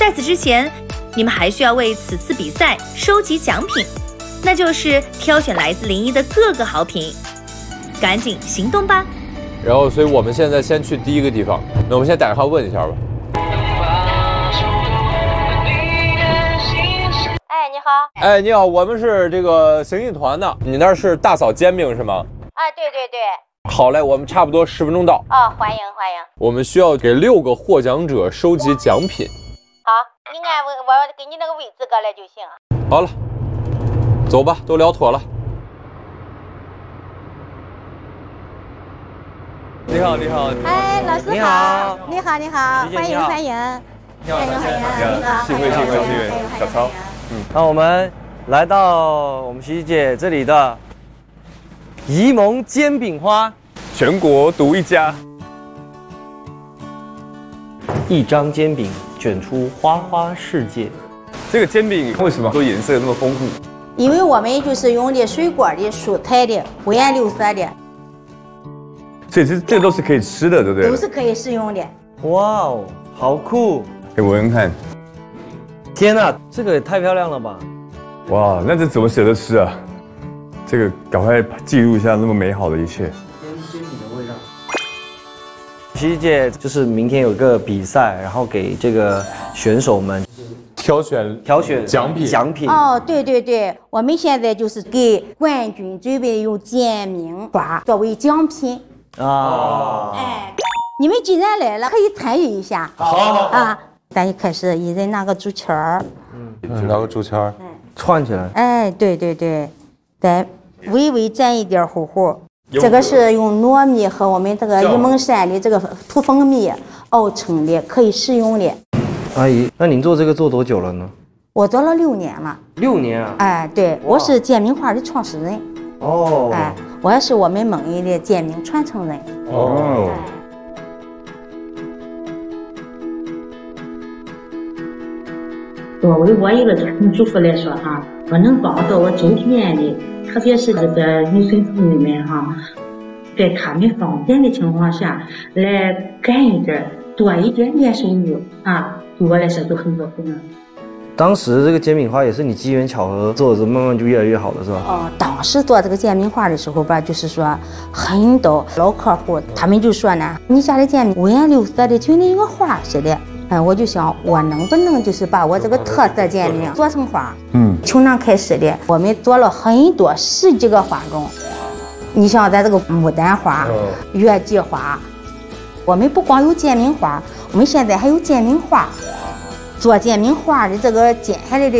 在此之前，你们还需要为此次比赛收集奖品，那就是挑选来自临沂的各个好品。赶紧行动吧！ 然后，所以我们现在先去第一个地方。那我们先打电话问一下吧。 哎，你好。 哎，你好，我们是这个行艺团的。你那是大嫂煎饼是吗？ 啊，对对对。 好嘞，我们差不多10分钟到。 哦，欢迎欢迎。 我们需要给6个获奖者收集奖品。 好，你按我给你那个位置过来就行。 好了，走吧，都聊妥了。你好，你好。 哎，老师好。你好，你好，欢迎欢迎。 你好，你好，幸会，小曹。 那我们来到我们琪琪姐这里的沂蒙煎饼花， 全国独一家。 一张煎饼卷出花花世界。 这个煎饼为什么说颜色那么丰富？ 因为我们就是用的水果的、蔬菜的、五颜六色的。 所以这个都是可以吃的，对不对？ 都是可以食用的。 哇哦，好酷！ 给闻闻看。 天哪，这个也太漂亮了吧！ 哇，那这怎么舍得吃啊？这个赶快记录一下那么美好的一切。 煎饼的味道。琪琪姐就是明天有个比赛，然后给这个选手们挑选奖品。 哦，对对对，我们现在就是给冠军准备用煎饼花作为奖品。 啊， 哎，你们既然来了，可以参与一下。好啊，咱一开始一人拿个竹签儿， 拿个竹签儿， 串起来。 哎，对对对，再微微沾一点糊糊。这个是用糯米和我们这个沂蒙山的这个土蜂蜜熬成的，可以食用的。 阿姨，那您做这个做多久了呢？ 我做了6年了。 6年啊？ 哎，对，我是煎饼花的创始人。 哦。 哎，我也是我们蒙沂的煎饼传承人。 哦。 作为我一个家庭主妇来说哈，我能帮到我周边的，特别是这个农村妇女们哈，在他们方便的情况下来干一点，多一点点收入啊，对我来说都很高兴。 当时这个煎饼花也是你机缘巧合做的，慢慢就越来越好了，是吧？ 哦，当时做这个煎饼花的时候吧，就是说很多老客户他们就说呢，你家的煎饼五颜六色的，就跟一个花似的。哎，我就想我能不能就是把我这个特色煎饼做成花？从那开始的，我们做了很多10几个花种。你像咱这个牡丹花、月季花，我们不光有煎饼花，我们现在还有煎饼花。做煎饼花的这个剪下来的